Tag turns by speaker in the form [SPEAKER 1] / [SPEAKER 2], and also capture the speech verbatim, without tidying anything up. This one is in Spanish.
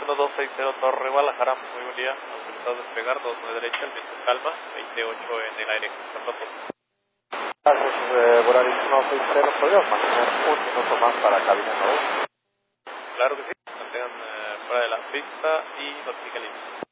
[SPEAKER 1] uno dos seis cero Torre Guadalajara, muy buen día, autorizado a despegar, dos nueve derecha, el viento calma, veintiocho en el aire, Santander.
[SPEAKER 2] Gracias, eh, Volaris uno seis cero, ¿podríamos mantener un minuto más para cabina nueve?
[SPEAKER 1] Claro que sí, mantengan eh, fuera de la pista y notifiquen el inicio.